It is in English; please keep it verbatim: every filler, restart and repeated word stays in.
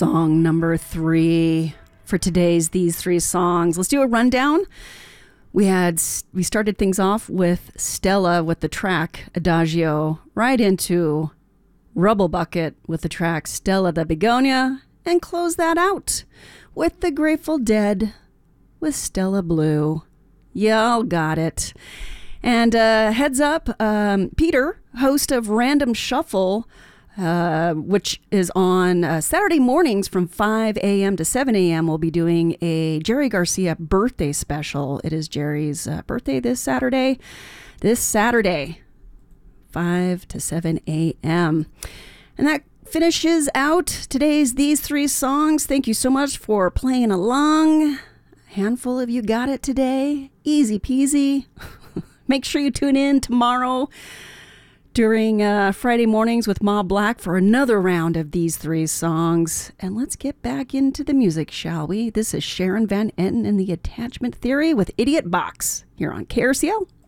Song number three for today's These Three Songs. Let's do a rundown. We had we started things off with Stella with the track Adagio, right into Rubble Bucket with the track Stella the Begonia, and close that out with the Grateful Dead with Stella Blue. Y'all got it. And uh, heads up, um, Peter, host of Random Shuffle, uh, which is on uh, Saturday mornings from five a.m. to seven a.m. We'll be doing a Jerry Garcia birthday special. It is Jerry's uh, birthday this Saturday. This Saturday, five to seven a.m. And that finishes out today's These Three Songs. Thank you so much for playing along. A handful of you got it today. Easy peasy. Make sure you tune in tomorrow during uh, Friday mornings with Ma Black for another round of These Three Songs. And let's get back into the music, shall we? This is Sharon Van Etten and the Attachment Theory with Idiot Box here on K R C L.